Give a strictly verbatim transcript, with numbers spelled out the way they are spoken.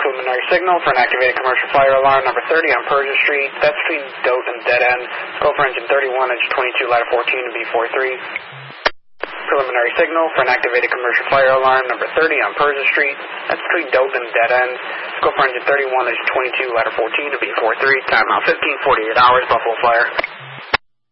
preliminary signal for an activated commercial fire alarm number thirty on Persia Street. That's between Dote and Dead End. Go for engine thirty-one, engine twenty-two, ladder fourteen, and B forty-three. Preliminary signal for an activated commercial fire alarm number thirty on Persia Street. That's between Dote and Dead End. Go for engine thirty-one, engine twenty-two, ladder fourteen, and B forty-three. Timeout fifteen, forty-eight hours, Buffalo Fire.